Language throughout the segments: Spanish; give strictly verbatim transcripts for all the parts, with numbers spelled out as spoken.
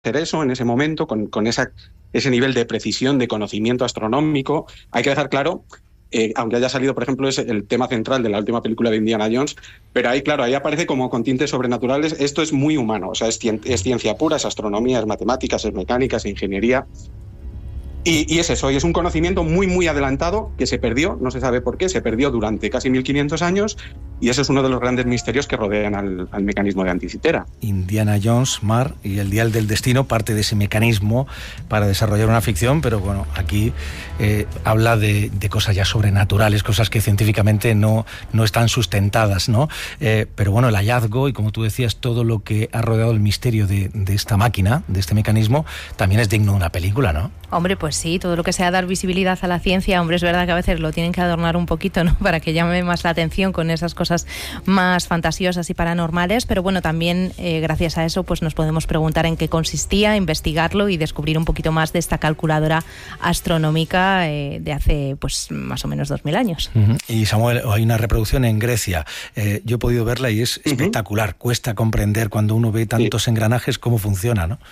hacer eso en ese momento, con, con esa, ese nivel de precisión, de conocimiento astronómico. Hay que dejar claro, eh, aunque haya salido, por ejemplo, es el tema central de la última película de Indiana Jones, pero ahí, claro, ahí aparece como con tintes sobrenaturales. Esto es muy humano, o sea, es, cien, es ciencia pura, es astronomía, es matemáticas, es mecánica, es ingeniería. Y, y es eso, y es un conocimiento muy, muy adelantado que se perdió, no se sabe por qué, se perdió durante casi mil quinientos años, y ese es uno de los grandes misterios que rodean al, al mecanismo de anticitera. Indiana Jones, Mar y el Dial del Destino, parte de ese mecanismo para desarrollar una ficción, pero bueno, aquí eh, habla de, de cosas ya sobrenaturales, cosas que científicamente no, no están sustentadas, ¿no? Eh, pero bueno, el hallazgo y, como tú decías, todo lo que ha rodeado el misterio de, de esta máquina, de este mecanismo, también es digno de una película, ¿no? Hombre, pues sí, todo lo que sea dar visibilidad a la ciencia, hombre, es verdad que a veces lo tienen que adornar un poquito, ¿no?, para que llame más la atención con esas cosas más fantasiosas y paranormales, pero bueno, también eh, gracias a eso pues nos podemos preguntar en qué consistía, investigarlo y descubrir un poquito más de esta calculadora astronómica eh, de hace pues más o menos dos mil años. Uh-huh. Y Samuel, hay una reproducción en Grecia, eh, yo he podido verla y es uh-huh. espectacular, cuesta comprender cuando uno ve tantos sí. engranajes cómo funciona, ¿no?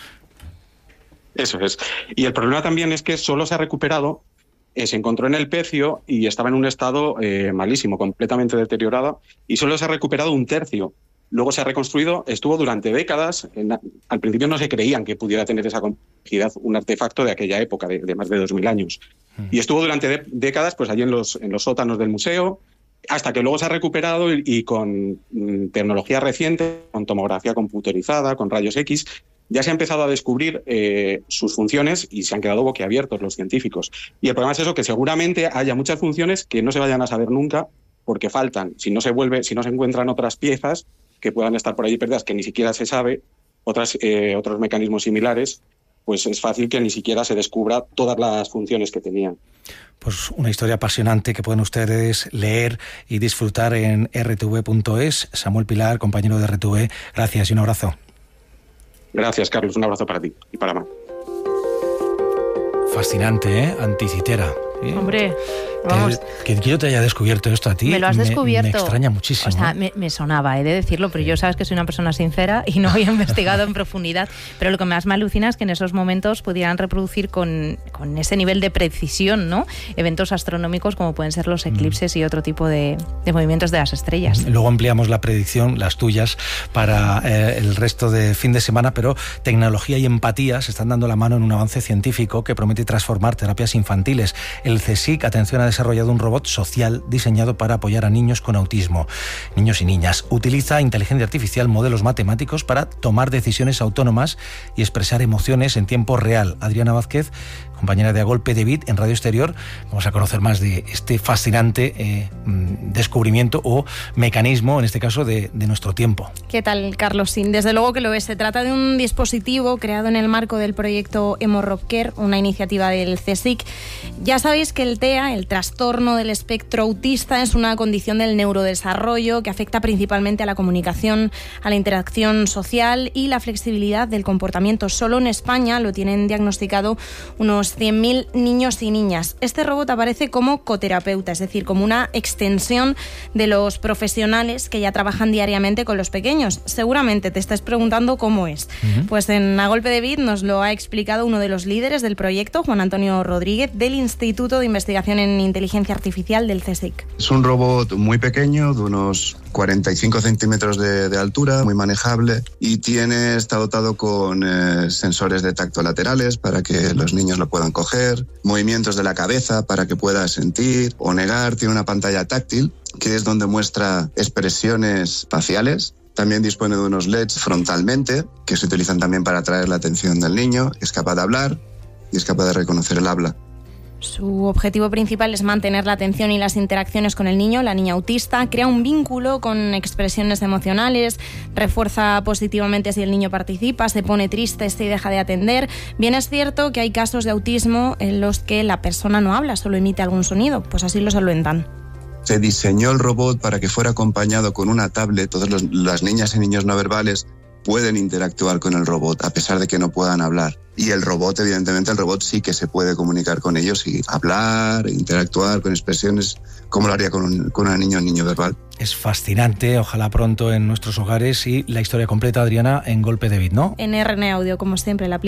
Eso es. Y el problema también es que solo se ha recuperado, eh, se encontró en el pecio y estaba en un estado eh, malísimo, completamente deteriorado, y solo se ha recuperado un tercio. Luego se ha reconstruido, estuvo durante décadas, en, al principio no se creían que pudiera tener esa complejidad un artefacto de aquella época, de, de más de dos mil años. Mm. Y estuvo durante de, décadas pues allí en los, en los sótanos del museo, hasta que luego se ha recuperado y, y con mm, tecnología reciente, con tomografía computerizada, con rayos X, ya se ha empezado a descubrir eh, sus funciones y se han quedado boquiabiertos los científicos. Y el problema es eso, que seguramente haya muchas funciones que no se vayan a saber nunca porque faltan. Si no se vuelve, si no se encuentran otras piezas que puedan estar por ahí perdidas, que ni siquiera se sabe, otras, eh, otros mecanismos similares, pues es fácil que ni siquiera se descubra todas las funciones que tenían. Pues una historia apasionante que pueden ustedes leer y disfrutar en erre te ve punto es. Samuel Pilar, compañero de erre te ve, gracias y un abrazo. Gracias, Carlos. Un abrazo para ti y para Mar. Fascinante, ¿eh? Anticitera. ¿Sí? Hombre, vamos. Que, que yo te haya descubierto esto a ti. Me lo has descubierto. Me, me extraña muchísimo. O sea, me, me sonaba, he de decirlo, pero yo sabes que soy una persona sincera y no había investigado en profundidad. Pero lo que más me alucina es que en esos momentos pudieran reproducir con, con ese nivel de precisión, ¿no?, eventos astronómicos como pueden ser los eclipses mm. y otro tipo de, de movimientos de las estrellas. Luego ampliamos la predicción, las tuyas, para eh, el resto de fin de semana, pero tecnología y empatía se están dando la mano en un avance científico que promete transformar terapias infantiles. El CSIC, atención, ha desarrollado un robot social diseñado para apoyar a niños con autismo, niños y niñas. Utiliza inteligencia artificial, modelos matemáticos para tomar decisiones autónomas y expresar emociones en tiempo real. Adriana Vázquez, compañera de A Golpe de Beat en Radio Exterior, vamos a conocer más de este fascinante eh, descubrimiento o mecanismo, en este caso, de, de nuestro tiempo. ¿Qué tal, Carlos? Sí, desde luego que lo es. Se trata de un dispositivo creado en el marco del proyecto EmoRobCare, una iniciativa del CSIC. Ya sabéis que el T E A, el trastorno del espectro autista, es una condición del neurodesarrollo que afecta principalmente a la comunicación, a la interacción social y la flexibilidad del comportamiento. Solo en España lo tienen diagnosticado unos cien mil niños y niñas. Este robot aparece como coterapeuta, es decir, como una extensión de los profesionales que ya trabajan diariamente con los pequeños. Seguramente te estás preguntando cómo es. Uh-huh. Pues en A Golpe de Beat nos lo ha explicado uno de los líderes del proyecto, Juan Antonio Rodríguez, del Instituto de Investigación en Inteligencia Artificial del CSIC. Es un robot muy pequeño, de unos cuarenta y cinco centímetros de, de altura, muy manejable, y tiene, está dotado con eh, sensores de tacto laterales para que los niños lo puedan coger, movimientos de la cabeza para que pueda sentir o negar, tiene una pantalla táctil que es donde muestra expresiones faciales. También dispone de unos L E Ds frontalmente que se utilizan también para atraer la atención del niño, es capaz de hablar y es capaz de reconocer el habla. Su objetivo principal es mantener la atención y las interacciones con el niño, la niña autista, crea un vínculo con expresiones emocionales, refuerza positivamente si el niño participa, se pone triste si deja de atender. Bien es cierto que hay casos de autismo en los que la persona no habla, solo emite algún sonido, pues así lo solventan. Se diseñó el robot para que fuera acompañado con una tablet. Todas los, las niñas y niños no verbales pueden interactuar con el robot, a pesar de que no puedan hablar. Y el robot, evidentemente, el robot sí que se puede comunicar con ellos y hablar, interactuar con expresiones, como lo haría con, un, con una niña o un niño verbal. Es fascinante, ojalá pronto en nuestros hogares, y la historia completa, Adriana, en Golpe de Bit, ¿no? En R N Audio, como siempre, la aplicación.